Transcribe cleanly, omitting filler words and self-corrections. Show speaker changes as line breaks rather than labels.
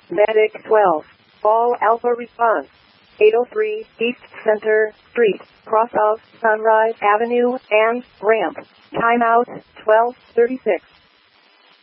Medic 12. All Alpha response. 803 East Center Street, cross of Sunrise Avenue and ramp. Timeout 12:36.